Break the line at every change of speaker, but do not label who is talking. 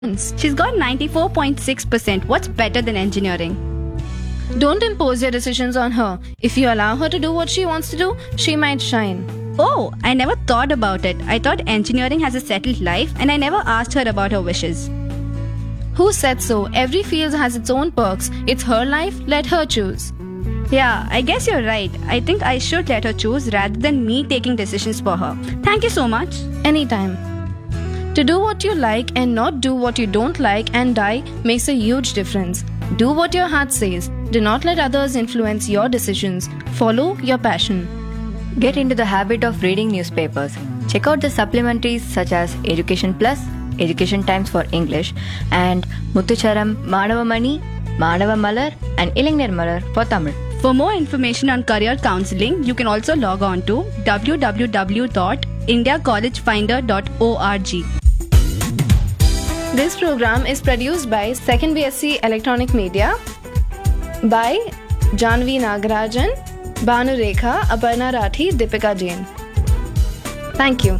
She's got 94.6%. What's better than engineering?
Don't impose your decisions on her. If you allow her to do what she wants to do, she might shine.
Oh, I never thought about it. I thought engineering has a settled life and I never asked her about her wishes.
Who said so? Every field has its own perks. It's her life, let her choose.
Yeah, I guess you're right. I think I should let her choose rather than me taking decisions for her. Thank you so much.
Anytime. To do what you like and not do what you don't like and die makes a huge difference. Do what your heart says. Do not let others influence your decisions. Follow your passion.
Get into the habit of reading newspapers. Check out the supplementaries such as Education Plus, Education Times for English, and Muthucharam, Manavamani, Manava Malar, and Ilangner Malar for Tamil.
For more information on career counseling, you can also log on to www.indiacollegefinder.org.
This program is produced by 2nd BSc Electronic Media by Janvi Nagarajan, Banu Rekha, Aparna Rathi, Deepika Jain. Thank you.